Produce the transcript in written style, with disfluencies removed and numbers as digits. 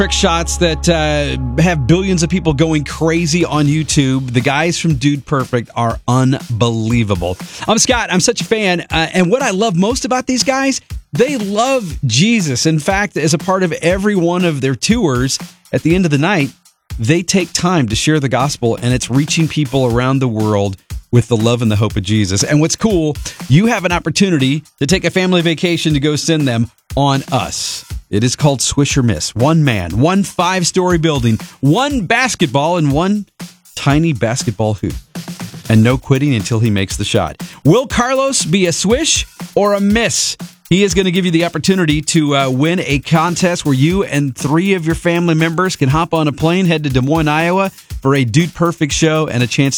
trick shots that have billions of people going crazy on YouTube. The guys from Dude Perfect are unbelievable. I'm Scott. I'm such a fan. And what I love most about these guys, they love Jesus. In fact, as a part of every one of their tours, at the end of the night, they take time to share the gospel, and it's reaching people around the world with the love and the hope of Jesus. And what's cool, you have an opportunity to take a family vacation to go send them on us. It is called Swish or Miss. One man, one 5-story building, one basketball, and one tiny basketball hoop. And no quitting until he makes the shot. Will Carlos be a swish or a miss? He is going to give you the opportunity to win a contest where you and 3 of your family members can hop on a plane, head to Des Moines, Iowa for a Dude Perfect show and a chance